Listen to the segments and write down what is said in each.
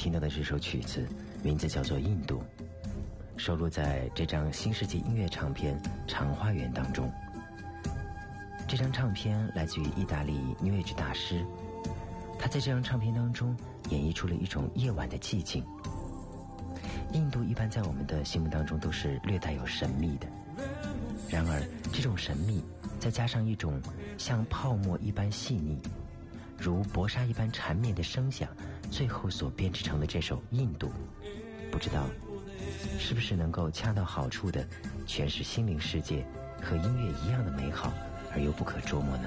听到的这首曲子名字叫做《印度》，收录在这张新世纪音乐唱片《长花园》当中。这张唱片来自于意大利 New Age 大师，他在这张唱片当中演绎出了一种夜晚的寂静。印度一般在我们的心目当中都是略带有神秘的，然而这种神秘再加上一种像泡沫一般细腻，如薄纱一般缠绵的声响，最后所编织成的这首《印度》，不知道是不是能够恰到好处的诠释心灵世界和音乐一样的美好而又不可捉摸呢？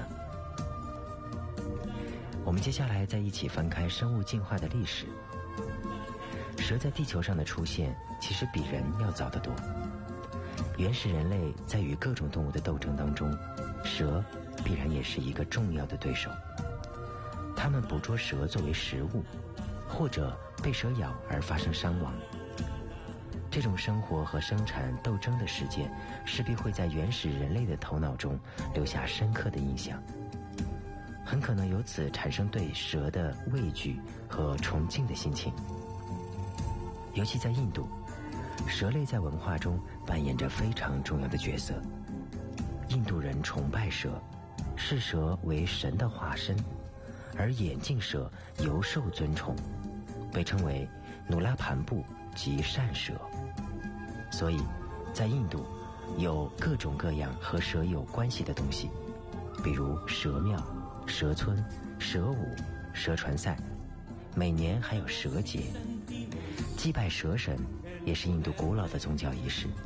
我们接下来再一起翻开生物进化的历史。蛇在地球上的出现其实比人要早得多。原始人类在与各种动物的斗争当中，蛇必然也是一个重要的对手。他们捕捉蛇作为食物，或者被蛇咬而发生伤亡。这种生活和生产斗争的事件势必会在原始人类的头脑中留下深刻的印象，很可能由此产生对蛇的畏惧和崇敬的心情。尤其在印度，蛇类在文化中扮演着非常重要的角色。印度人崇拜蛇，视蛇为神的化身，而眼镜蛇尤受尊崇，被称为努拉盘布及善蛇。所以在印度有各种各样和蛇有关系的东西，比如蛇庙、蛇村、蛇舞、蛇传赛，每年还有蛇节。祭拜蛇神也是印度古老的宗教仪式。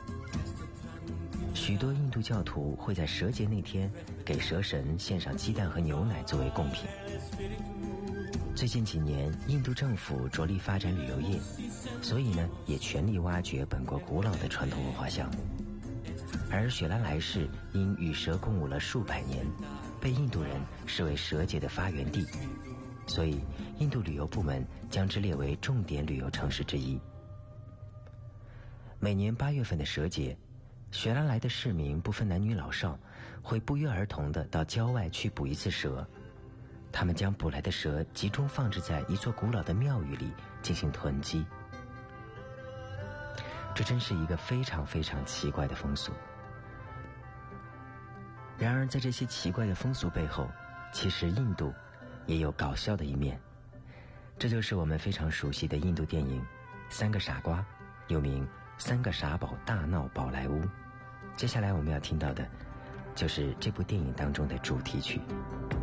许多印度教徒会在蛇节那天给蛇神献上鸡蛋和牛奶作为贡品。最近几年，印度政府着力发展旅游业，所以呢，也全力挖掘本国古老的传统文化项目。而雪兰来市因与蛇共舞了数百年，被印度人视为蛇节的发源地，所以印度旅游部门将之列为重点旅游城市之一。每年8月份的蛇节，雪兰来的市民不分男女老少，会不约而同地到郊外去捕一次蛇。他们将捕来的蛇集中放置在一座古老的庙宇里进行囤积。这真是一个非常非常奇怪的风俗。然而在这些奇怪的风俗背后，其实印度也有搞笑的一面。这就是我们非常熟悉的印度电影《三个傻瓜》，又名《三个傻宝大闹宝莱坞》。接下来我们要听到的就是这部电影当中的主题曲。